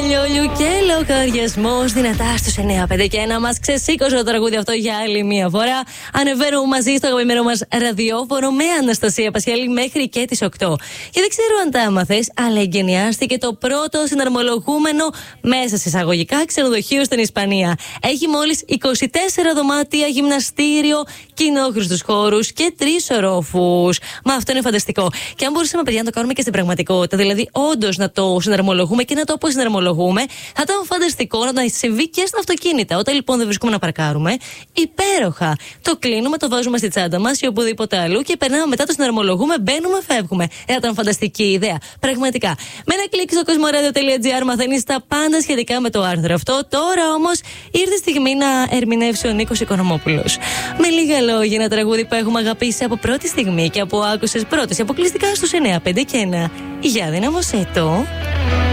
Λιόλιου και λογαριασμός δυνατά στους 9-5 και 1. Μας ξεσήκωσε το τραγούδι αυτό για άλλη μία φορά. Ανεβαίνουμε μαζί στο αγαπημένο μας ραδιόφωνο με Αναστασία Πασχέλη μέχρι και τις 8. Και δεν ξέρω αν τα άμαθες, αλλά εγκαινιάστηκε το πρώτο συναρμολογούμενο μέσα σε εισαγωγικά ξενοδοχείο στην Ισπανία. Έχει μόλις 24 δωμάτια, γυμναστήριο, κοινόχρηστους χώρους και 3 ορόφους. Μα αυτό είναι φανταστικό. Και αν μπορούσαμε, παιδιά, να το κάνουμε και στην πραγματικότητα, δηλαδή όντως να το συναρμολογούμε και να το αποσυναρμολογούμε, θα ήταν φανταστικό να συμβεί και στα αυτοκίνητα. Όταν λοιπόν δεν βρισκούμε να παρκάρουμε, υπέροχα. Το κλείνουμε, το βάζουμε στη τσάντα μας ή οπουδήποτε αλλού και περνάμε μετά, το συναρμολογούμε, μπαίνουμε, φεύγουμε. Ήταν φανταστική ιδέα. Πραγματικά. Με ένα κλικ στο cosmoradio.gr μαθαίνεις τα πάντα σχετικά με το άρθρο αυτό. Τώρα όμως ήρθε η στιγμή να ερμηνεύσει ο Νίκος Οικονομόπουλος. Με λίγα λόγια, ένα τραγούδι που έχουμε αγαπήσει από πρώτη στιγμή και που άκουσες πρώτος αποκλειστικά στους 9, 5 και 1. Για δυναμωσέ το.